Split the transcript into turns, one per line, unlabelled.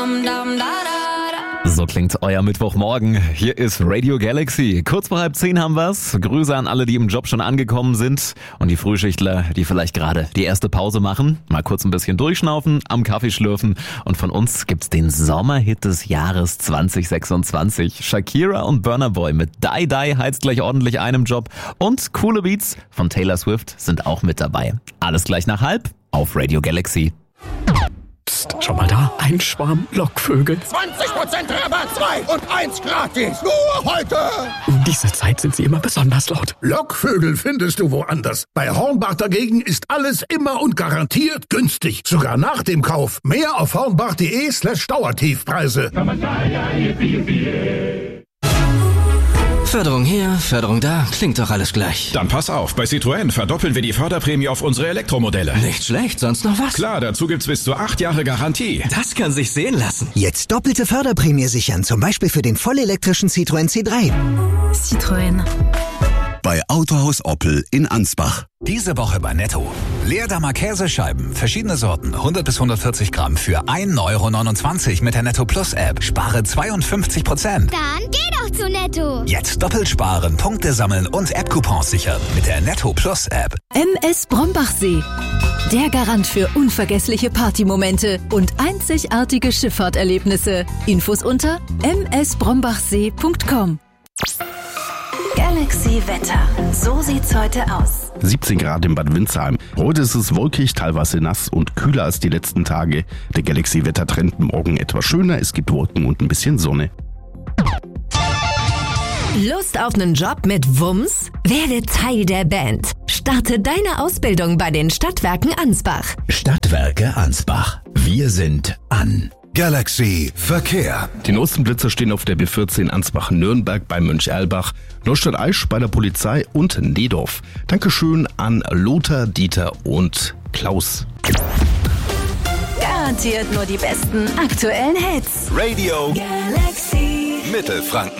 So klingt euer Mittwochmorgen. Hier ist Radio Galaxy. Kurz vor 9:30 haben wir's. Grüße an alle, die im Job schon angekommen sind. Und die Frühschichtler, die vielleicht gerade die erste Pause machen. Mal kurz ein bisschen durchschnaufen, am Kaffee schlürfen. Und von uns gibt's den Sommerhit des Jahres 2026. Shakira und Burna Boy mit Die Die heizt gleich ordentlich einem Job. Und coole Beats von Taylor Swift sind auch mit dabei. Alles gleich nach 12:30 auf Radio Galaxy.
Psst, schau mal da, ein Schwarm Lockvögel.
20% Rabatt, 2 und 1 gratis. Nur heute.
Um diese Zeit sind sie immer besonders laut.
Lockvögel findest du woanders. Bei Hornbach dagegen ist alles immer und garantiert günstig. Sogar nach dem Kauf. Mehr auf hornbach.de/Dauertiefpreise.
Förderung hier, Förderung da, klingt doch alles gleich.
Dann pass auf, bei Citroën verdoppeln wir die Förderprämie auf unsere Elektromodelle.
Nicht schlecht, sonst noch was?
Klar, dazu gibt's bis zu 8 Jahre Garantie.
Das kann sich sehen lassen.
Jetzt doppelte Förderprämie sichern, zum Beispiel für den vollelektrischen Citroën C3.
Citroën.
Bei Autohaus Oppel in Ansbach.
Diese Woche bei Netto. Leerdammer Käsescheiben, verschiedene Sorten, 100 bis 140 Gramm für 1,29 € mit der Netto Plus App. Spare 52%.
Dann geh doch zu Netto.
Jetzt doppelt sparen, Punkte sammeln und App-Coupons sichern mit der Netto Plus App.
MS Brombachsee. Der Garant für unvergessliche Partymomente und einzigartige Schifffahrterlebnisse. Infos unter msbrombachsee.com. Galaxy Wetter. So sieht's heute aus.
17 Grad in Bad Windsheim. Heute ist es wolkig, teilweise nass und kühler als die letzten Tage. Der Galaxy-Wettertrend morgen etwas schöner. Es gibt Wolken und ein bisschen Sonne.
Lust auf einen Job mit Wumms? Werde Teil der Band. Starte deine Ausbildung bei den Stadtwerken Ansbach.
Stadtwerke Ansbach. Wir sind an.
Galaxy Verkehr.
Die Notenblitzer stehen auf der B14 Ansbach-Nürnberg bei Möncherlbach, Neustadt-Aisch bei der Polizei und Nedorf. Dankeschön an Lothar, Dieter und Klaus.
Garantiert nur die besten aktuellen Hits.
Radio
Galaxy
Mittelfranken.